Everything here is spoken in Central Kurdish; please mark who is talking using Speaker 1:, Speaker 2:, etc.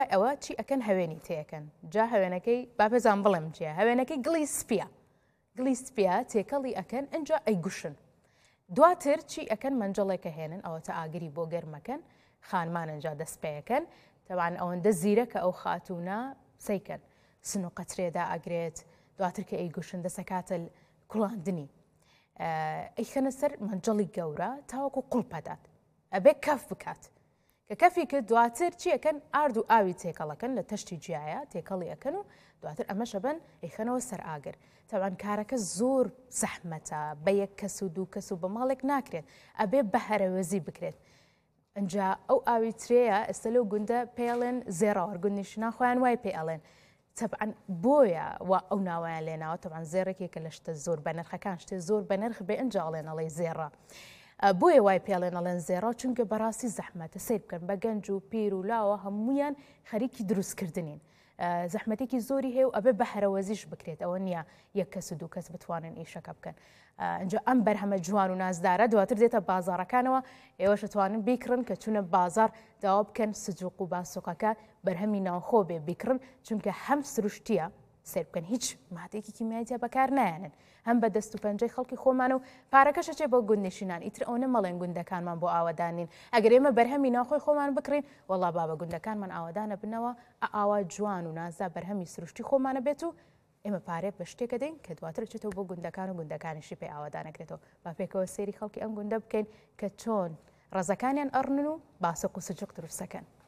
Speaker 1: ئەوە چی ئەکەن هەوێنی تێەکەن جا هەوێنەکەی باپێزان بڵێم چیە هەوێنەکەی گڵی سپیە تێکەڵی ئەکەن ئەنجا ئەیگوشن دواتر چی ئەکەن منجەڵێکە هێنن ئەوە تا ئاگری بۆ گەرمەکەن خانمان ئەنجا دەستپێیەکەن تەوان ئەوەندە زیرەکە ئەو خاتونە سەیکەن سن و قەترێدا ئەگرێت دواتر کە ئەیگوشن دەسەکاتە کوڵاندنی ئەیخەنە سەر منجەڵی گەورە تاوەکو قوڵپەدات ئەبێ کەف بکات کە کەفی کرد دواتر چیەکەن ئارد و ئاوی تێکەڵەکەن لە تەشتی جیایە تێکەڵی ئەەکەن و دواتر ئەمەشە بن ئەیخەنەوە سەر ئاگر تاوان کارەکە زۆر زەحمەتە بە یەک کەس و دوو کەس و بە ماڵێک ناکرێت ئەبێ بە هەرەوەزی بکرێت ئەنجا ئەو ئاوی ترەیە ئێستا لەو گوندە پێڵێن زێڕاوە گوندنیشنا خۆیان وای پێ ئەڵێن طبعا بۆیە و ئەو ناوایان لێناوە طبعا زێڕێکێکە لە شتە زۆر بە نرخەکان شتێ زۆر بە نرخ بێ ئەنجاڵێن ئەڵێ زێڕە بۆیە وای پێڵێن ئەڵێن زێڕا چونکە بەڕاستی زەحمەتە سیر بکەن بە گەنج و پیر و لاوە هەمویان خەریکی دروستکردنین زەحمەتێکی زۆری هەیە و ئەبێ بە هەرەوەزیش بکرێت ئەوە نییە یەک کەس و دوو کەس بتوانن ئیشەکە بکەن ئەنجا ئەم بەرهەمە جوان و نازدارە دواتر دێتە بازاڕەکانەوە ئێوەش دەتوانن بیکڕن کە چونە بازار داوا بکەن سجوق و باسوقەکە بەرهەمی ناوخۆ بێ بیکڕن چونکە هەم سروشتیە سیر بکەن هیچ مادەیەکی کیمیاییە بەکار نایەنن هەم بە دەست و پەنجەی خەڵکی خۆمان و پارەکەشە چێ بۆ گوندنشینان ئیتر ئەو نەمەڵێن گوندەکانمان بۆ ئاوەدانین ئەگەر ئێمە بەرهەمی ناوخۆی خۆمان بکڕین وەڵا بابە گوندەکانمان ئاوەدانە بنەوە ئاوا جوان و نازدا بەرهەمی سروشتی خۆمانە بێت و ئێمە پارێ بە شتێکە دەین کە دواتر چێتەوە بۆ گوندەکان و گوندەکانیشی پێ ئاوەدانەکرێتەوە با پێکەوە سێری خەڵکی ئەم گوندە بکەین کە چۆن ڕزەکانیان ئەڕنن و باسەق و سجق دروستەکەن